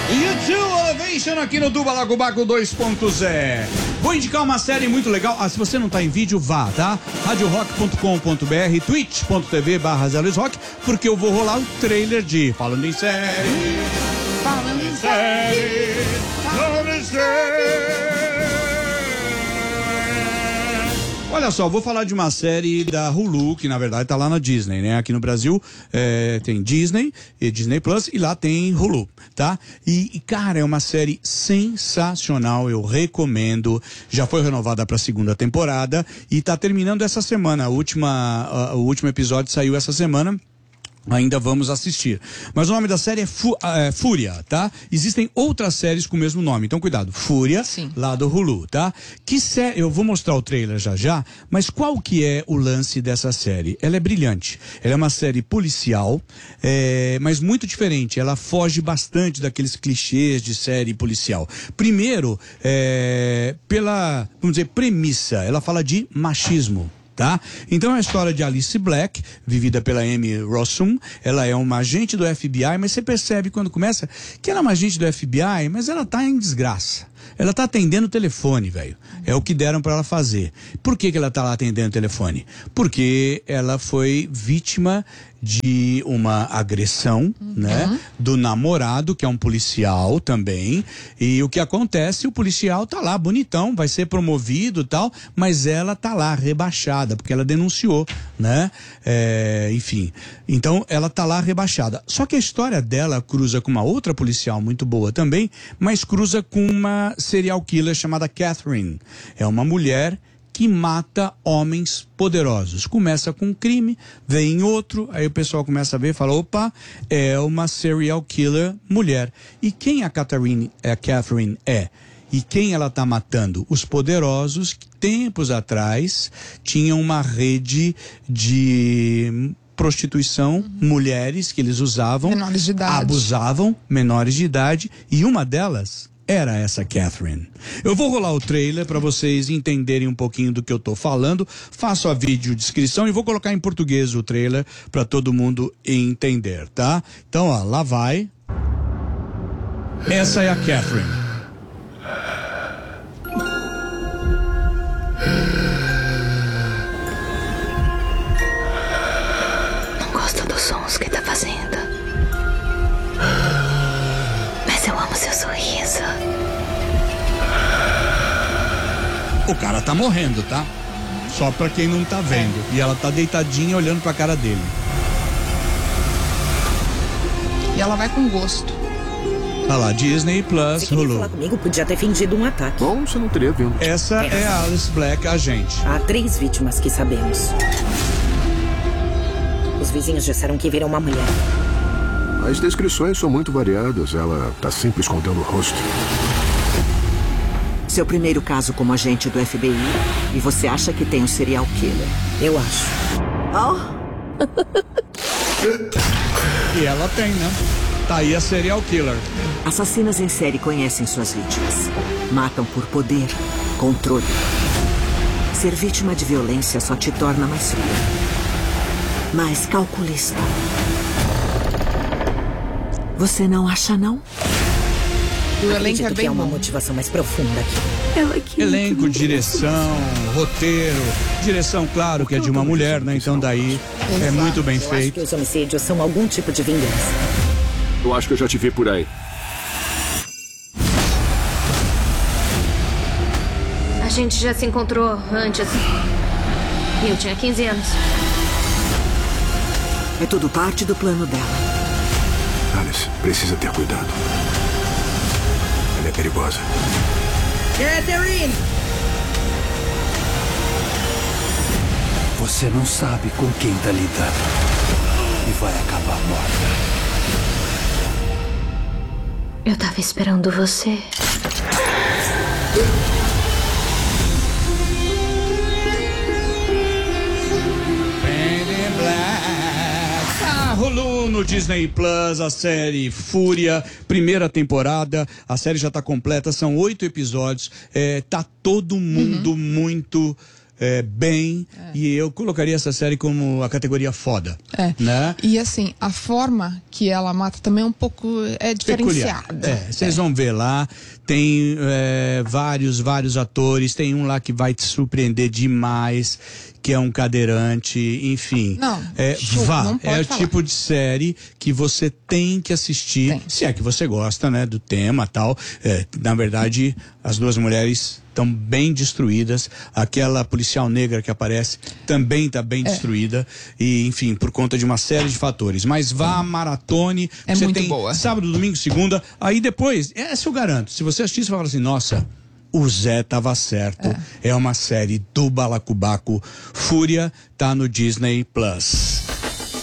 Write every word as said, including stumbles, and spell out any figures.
YouTube Elevation aqui no Duba Lago Baco dois ponto zero. Vou indicar uma série muito legal. Ah, se você não tá em vídeo, vá, tá? rádio rock ponto com ponto b r, twitch ponto t v barra Zé Luiz Rock, porque eu vou rolar o trailer de Falando em Série. Falando em Série. Falando em Série. Olha só, vou falar de uma série da Hulu, que na verdade tá lá na Disney, né? Aqui no Brasil é, tem Disney e Disney Plus e lá tem Hulu, tá? E, e, cara, é uma série sensacional, eu recomendo. Já foi renovada para a segunda temporada e tá terminando essa semana. A última, uh, o último episódio saiu essa semana. Ainda vamos assistir. Mas o nome da série é, Fu- é Fúria, tá? Existem outras séries com o mesmo nome, então cuidado. Fúria, Sim. lá do Hulu, tá? Que série, eu vou mostrar o trailer já já, mas qual que é o lance dessa série? Ela é brilhante. Ela é uma série policial, é, mas muito diferente. Ela foge bastante daqueles clichês de série policial. Primeiro, é, pela, vamos dizer, premissa. Ela fala de machismo. Tá? Então é a história de Alice Black, vivida pela Amy Rossum. Ela é uma agente do F B I, mas você percebe quando começa que ela é uma agente do F B I, mas ela tá em desgraça. Ela tá atendendo o telefone, velho. É o que deram para ela fazer. Por que que ela tá lá atendendo o telefone? Porque ela foi vítima de uma agressão, uhum. né? Do namorado, que é um policial também. E o que acontece, o policial tá lá bonitão, vai ser promovido e tal, mas ela tá lá rebaixada, porque ela denunciou, né? É, enfim, então ela tá lá rebaixada. Só que a história dela cruza com uma outra policial muito boa também, mas cruza com uma serial killer chamada Catherine. É uma mulher que mata homens poderosos. Começa com um crime, vem outro, aí o pessoal começa a ver e fala, opa, é uma serial killer mulher. E quem a Catherine, a Catherine é? E quem ela está matando? Os poderosos que tempos atrás tinham uma rede de prostituição, uhum. mulheres que eles usavam, menores de idade. Abusavam, menores de idade, e uma delas era essa Catherine. Eu vou rolar o trailer para vocês entenderem um pouquinho do que eu tô falando. Faço a vídeo descrição e vou colocar em português o trailer para todo mundo entender, tá? Então, ó, lá vai. Essa é a Catherine. Não gosto dos sons que tá fazendo. Mas eu amo seu sorriso. O cara tá morrendo, tá? Só pra quem não tá vendo. E ela tá deitadinha olhando pra cara dele. E ela vai com gosto. Tá lá, Disney Plus, Se queria Hulu. falar comigo, podia ter fingido um ataque. Bom, você não teria vindo. Essa é a Alice Black, a gente. Há três vítimas que sabemos. Os vizinhos disseram que viram uma mulher. As descrições são muito variadas. Ela tá sempre escondendo o rosto. Seu primeiro caso como agente do F B I e você acha que tem um serial killer? Eu acho. Oh. E ela tem, né? Tá aí a serial killer. Assassinas em série conhecem suas vítimas. Matam por poder, controle. Ser vítima de violência só te torna mais fria. Mais calculista. Você não acha, não? O elenco Acredito é que bem é uma bom. motivação mais profunda aqui. Ela que Elenco, direção, roteiro. Direção, claro, que é de uma mulher, né? Então daí é muito bem Eu acho que feito. os homicídios são algum tipo de vingança. Eu acho que eu já te vi por aí. A gente já se encontrou antes. Eu tinha quinze anos. É tudo parte do plano dela. Alice, precisa ter cuidado. Ela é perigosa. Catherine! Você não sabe com quem tá lidando. E vai acabar morta. Eu tava esperando você. Hulu no Disney Plus, a série Fúria, primeira temporada, a série já tá completa, são oito episódios, é, tá todo mundo uhum. muito é, bem, É. e eu colocaria essa série como a categoria foda. É. Né? E assim, a forma que ela mata também é um pouco é Peculiar. diferenciada. É, vocês vão ver lá, tem é, vários, vários atores, tem um lá que vai te surpreender demais, que é um cadeirante, enfim. Não, é, show, vá, não pode é o falar. tipo de série que você tem que assistir, Tem. se é que você gosta, né, do tema e tal. É, na verdade, as duas mulheres estão bem destruídas, aquela policial negra que aparece também está bem É. destruída, e enfim, por conta de uma série de fatores. Mas vá, maratone, É você muito tem boa. sábado, domingo, segunda, aí depois, essa eu garanto, se você assistir, você vai falar assim, nossa, o Zé tava certo, é, é uma série do Balacobaco. Fúria tá no Disney Plus.